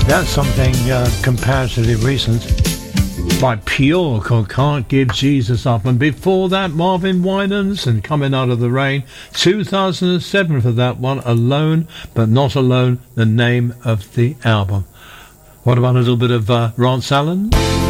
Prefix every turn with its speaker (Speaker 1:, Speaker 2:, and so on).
Speaker 1: That's something comparatively recent by Pure called Can't Give Jesus Up. And before that, Marvin Winans and Coming Out of the Rain. 2007 for that one, Alone But Not Alone, the name of the album. What about a little bit of Rance Allen?